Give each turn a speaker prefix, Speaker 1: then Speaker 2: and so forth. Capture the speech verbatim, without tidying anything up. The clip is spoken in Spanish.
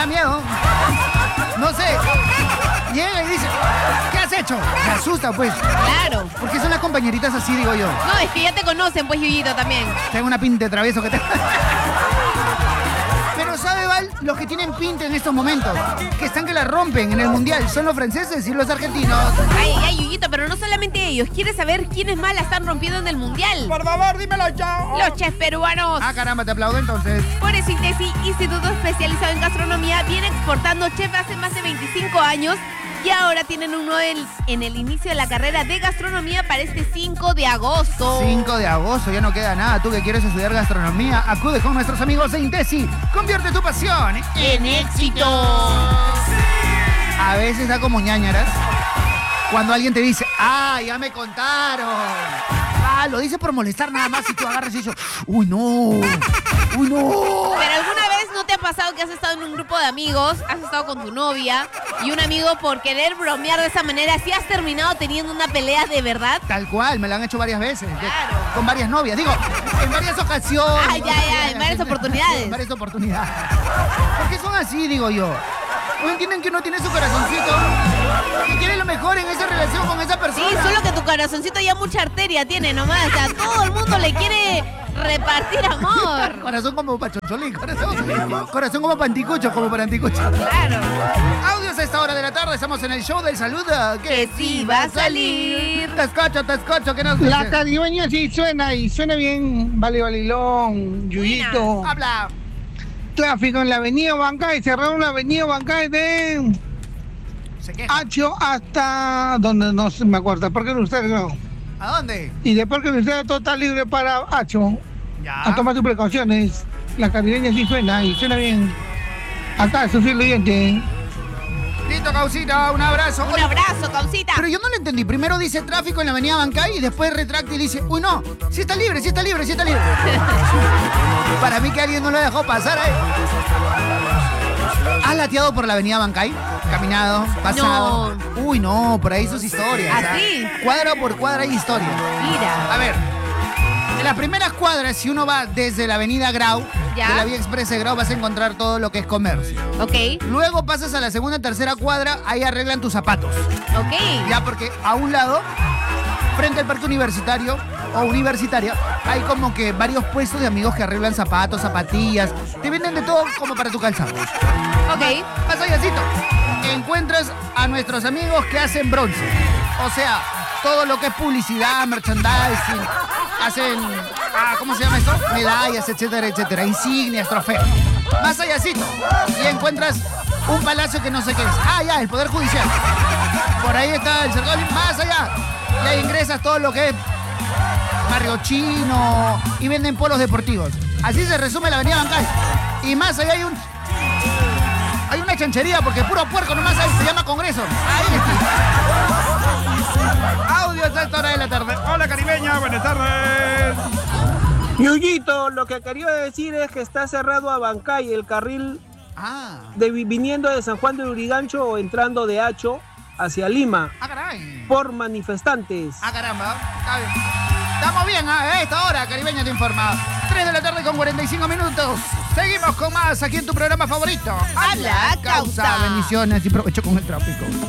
Speaker 1: da miedo. No sé. Llega y dice, ¿qué has hecho? Me asusta, pues.
Speaker 2: Claro.
Speaker 1: Porque son las compañeritas así, digo yo.
Speaker 2: No, es que ya te conocen, pues, Yuyito, también.
Speaker 1: Tengo una pinta de travieso que te... Pero ¿sabe, Val? Los que tienen pinta en estos momentos, que están que la rompen en el Mundial, son los franceses y los argentinos.
Speaker 2: Ay, ay, Yuyito, pero no solamente ellos. ¿Quieres saber quiénes más la están rompiendo en el Mundial?
Speaker 1: Por favor, dímelo ya.
Speaker 2: Los chefs peruanos.
Speaker 1: Ah, caramba, te aplaudo entonces.
Speaker 2: Por eso INTESI, Instituto Especializado en Gastronomía, viene exportando chefs hace más de veinticinco años y ahora tienen un nuevo en, en el inicio de la carrera de gastronomía para este cinco de agosto.
Speaker 1: cinco de agosto, ya no queda nada. Tú que quieres estudiar gastronomía, acude con nuestros amigos de INTESI. Convierte tu pasión
Speaker 2: En éxito.
Speaker 1: A veces da como ñañaras cuando alguien te dice, ah, ya me contaron. Ah, lo dice por molestar nada más y tú agarras y dices, uy, no, uy, no.
Speaker 2: Pero alguna vez no te ha pasado que has estado en un grupo de amigos, has estado con tu novia y un amigo por querer bromear de esa manera, ¿sí has terminado teniendo una pelea de verdad?
Speaker 1: Tal cual, me lo han hecho varias veces.
Speaker 2: Claro.
Speaker 1: Con varias novias, digo, en varias ocasiones.
Speaker 2: Ah, ya, ya, en varias oportunidades.
Speaker 1: En varias oportunidades. ¿Por qué son así, digo yo? ¿No entienden que uno tiene su corazoncito? Que quiere lo mejor en esa relación con esa persona.
Speaker 2: Sí, solo que tu corazoncito ya mucha arteria tiene nomás. O sea, todo el mundo le quiere repartir amor.
Speaker 1: Corazón como para Choncholín, corazón, corazón como para Anticucho, como para Anticucho.
Speaker 2: Claro.
Speaker 1: Audios a esta hora de la tarde, estamos en el show del saludo.
Speaker 2: Que sí va a salir.
Speaker 1: Te escucho, te escucho, ¿qué nos dices?
Speaker 3: La caribeña sí suena y suena bien. Vale, Valilón, Yuyito.
Speaker 1: Habla.
Speaker 3: Tráfico en la avenida Bancay, cerraron la avenida Bancay de
Speaker 1: Se queja.
Speaker 3: Hacho hasta donde no se me acuerdo, Parque Industrial creo.
Speaker 1: ¿A dónde?
Speaker 3: Y de Parque Industrial todo está libre para Hacho.
Speaker 1: Ya.
Speaker 3: A tomar tus precauciones. La caribeña sí suena y suena bien. Acá, su fiel oyente.
Speaker 1: Listo, Causita, un abrazo.
Speaker 2: Un
Speaker 1: Oye,
Speaker 2: abrazo, Causita.
Speaker 1: pero yo no lo entendí. Primero dice tráfico en la avenida Bancay y después retracta y dice, uy, no, sí está libre, sí está libre, sí está libre. Para mí que alguien no lo dejó pasar, ¿eh? ¿Has lateado por la avenida Bancay? Caminado, pasado.
Speaker 2: No.
Speaker 1: Uy, no, por ahí sus historias.
Speaker 2: ¿Ah,
Speaker 1: ¿ah?
Speaker 2: sí?
Speaker 1: Cuadra por cuadra hay historia.
Speaker 2: Mira.
Speaker 1: A ver, en las primeras cuadras, si uno va desde la avenida Grau,
Speaker 2: Ya.
Speaker 1: de la vía express de Grau, vas a encontrar todo lo que es comercio.
Speaker 2: Ok,
Speaker 1: Luego pasas a la segunda, tercera cuadra, ahí arreglan tus zapatos.
Speaker 2: ok.
Speaker 1: Ya, porque a un lado, frente al parque universitario o universitaria, hay como que varios puestos de amigos que arreglan zapatos, zapatillas. Te venden de todo como para tu calzado.
Speaker 2: Ok.
Speaker 1: Más allácito, encuentras a nuestros amigos que hacen bronce. O sea, todo lo que es publicidad, merchandising, hacen, ah, ¿cómo se llama esto? Medallas, etcétera, etcétera, insignias, trofeos. Más allácito, y encuentras un palacio que no sé qué es. Ah, ya, el Poder Judicial. Por ahí está el Cercoli, más allá. Y ahí ingresas todo lo que es barrio chino y venden polos deportivos. Así se resume la avenida Bancay. Y más allá hay un... Hay una chanchería porque puro puerco nomás ahí, se llama Congreso. Ahí está. Audios a esta hora de la tarde. Hola, caribeña, buenas tardes.
Speaker 4: Yuyito, lo que quería decir es que está cerrado a Bancay el carril
Speaker 1: Ah,
Speaker 4: de, viniendo de San Juan de Urigancho o entrando de Hacho hacia Lima
Speaker 1: ah, caray.
Speaker 4: por manifestantes.
Speaker 1: Ah, caramba. Está bien. Estamos bien, ¿eh? A esta hora, caribeña te informa. tres de la tarde con cuarenta y cinco minutos. Seguimos con más aquí en tu programa favorito.
Speaker 2: Habla Causa.
Speaker 1: Bendiciones y provecho con el tráfico.